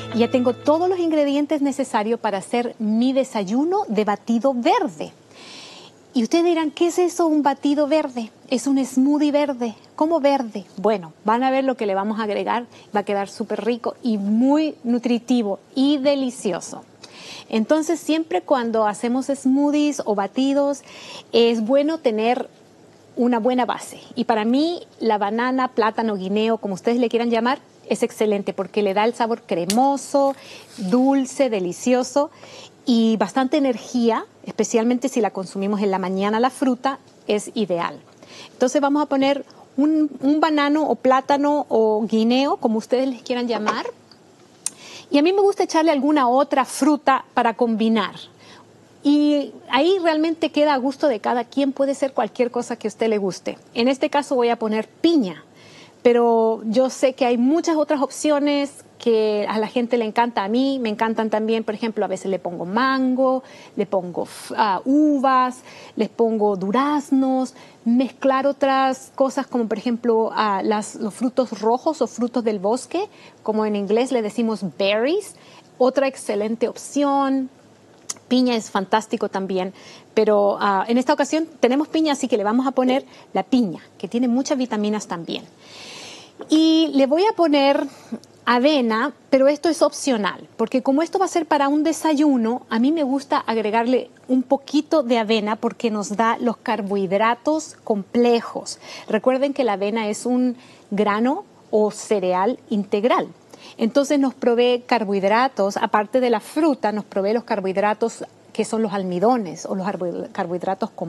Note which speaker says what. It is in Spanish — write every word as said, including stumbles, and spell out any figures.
Speaker 1: Y ya tengo todos los ingredientes necesarios para hacer mi desayuno de batido verde. Y ustedes dirán, ¿qué es eso, un batido verde? Es un smoothie verde. ¿Cómo verde? Bueno, van a ver lo que le vamos a agregar. Va a quedar súper rico y muy nutritivo y delicioso. Entonces, siempre cuando hacemos smoothies o batidos, es bueno tener una buena base. Y para mí, la banana, plátano, guineo, como ustedes le quieran llamar, es excelente porque le da el sabor cremoso, dulce, delicioso y bastante energía, especialmente si la consumimos en la mañana, la fruta, es ideal. Entonces vamos a poner un, un banano o plátano o guineo, como ustedes les quieran llamar. Y a mí me gusta echarle alguna otra fruta para combinar. Y ahí realmente queda a gusto de cada quien, puede ser cualquier cosa que a usted le guste. En este caso voy a poner piña, pero yo sé que hay muchas otras opciones que a la gente le encanta. A mí me encantan también, por ejemplo, a veces le pongo mango, le pongo uh, uvas, les pongo duraznos, mezclar otras cosas como por ejemplo uh, las, los frutos rojos o frutos del bosque, como en inglés le decimos berries, otra excelente opción. Piña es fantástico también, pero uh, en esta ocasión tenemos piña, así que le vamos a poner la piña, que tiene muchas vitaminas también. Y le voy a poner avena, pero esto es opcional, porque como esto va a ser para un desayuno, a mí me gusta agregarle un poquito de avena porque nos da los carbohidratos complejos. Recuerden que la avena es un grano o cereal integral. Entonces nos provee carbohidratos, aparte de la fruta, nos provee los carbohidratos que son los almidones o los carbohidratos complejos.